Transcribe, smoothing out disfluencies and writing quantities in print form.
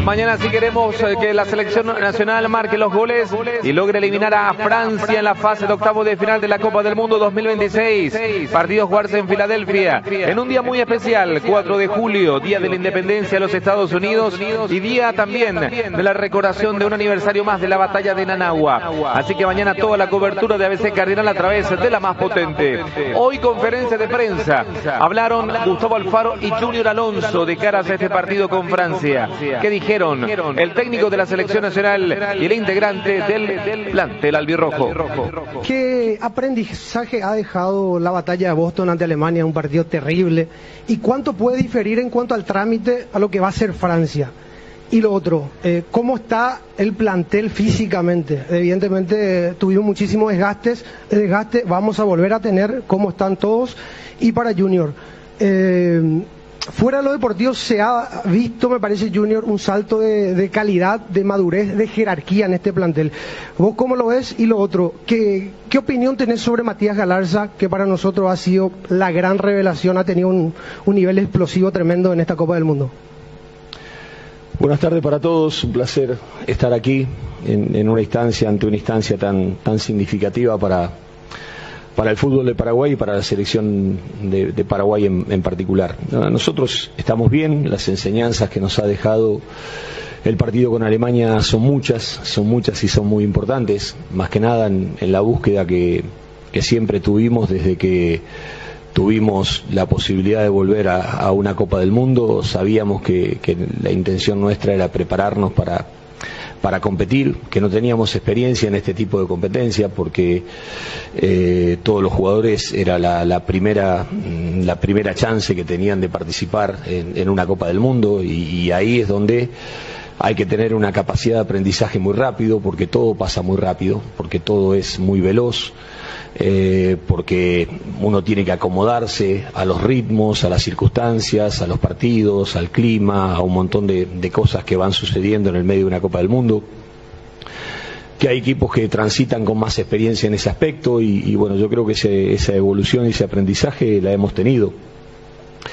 Mañana sí queremos que la selección nacional marque los goles y logre eliminar a Francia en la fase de octavos de final de la Copa del Mundo 2026. Partido jugarse en Filadelfia en un día muy especial, 4 de julio, día de la independencia de los Estados Unidos y día también de la recordación de un aniversario más de la batalla de Nanagua. Así que mañana toda la cobertura de ABC Cardinal a través de la más potente. Hoy conferencia de prensa. Hablaron Gustavo Alfaro y Junior Alonso de cara a este partido con Francia. ¿Qué dijeron el técnico de la selección nacional y el integrante del plantel albirrojo? ¿Qué aprendizaje ha dejado la batalla de Boston ante Alemania, un partido terrible? ¿Y cuánto puede diferir en cuanto al trámite a lo que va a ser Francia? Y lo otro, ¿cómo está el plantel físicamente? Evidentemente tuvimos muchísimos desgastes, vamos a volver a tener, ¿cómo están todos? Y para Junior, fuera de lo deportivo se ha visto, me parece, Junior, un salto de calidad, de madurez, de jerarquía en este plantel. ¿Vos cómo lo ves? Y lo otro, ¿qué opinión tenés sobre Matías Galarza, que para nosotros ha sido la gran revelación, ha tenido un nivel explosivo tremendo en esta Copa del Mundo? Buenas tardes para todos, un placer estar aquí en una instancia, ante una instancia tan significativa para el fútbol de Paraguay y para la selección de Paraguay en particular. Nosotros estamos bien, las enseñanzas que nos ha dejado el partido con Alemania son muchas y son muy importantes, más que nada en la búsqueda que siempre tuvimos desde que tuvimos la posibilidad de volver a una Copa del Mundo. Sabíamos que la intención nuestra era prepararnos para competir, que no teníamos experiencia en este tipo de competencia porque todos los jugadores era la primera chance que tenían de participar en una Copa del Mundo y ahí es donde hay que tener una capacidad de aprendizaje muy rápido, porque todo pasa muy rápido, porque todo es muy veloz, porque uno tiene que acomodarse a los ritmos, a las circunstancias, a los partidos, al clima, a un montón de cosas que van sucediendo en el medio de una Copa del Mundo, que hay equipos que transitan con más experiencia en ese aspecto y bueno, yo creo que esa evolución y ese aprendizaje la hemos tenido.